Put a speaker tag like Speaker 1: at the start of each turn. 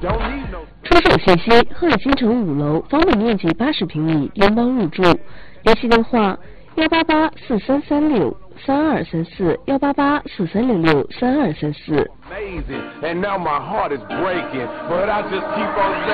Speaker 1: 出手信息：鹤尔金城5楼，房本面积80平米，联邦入住。联系电话：18843363234，18843663234。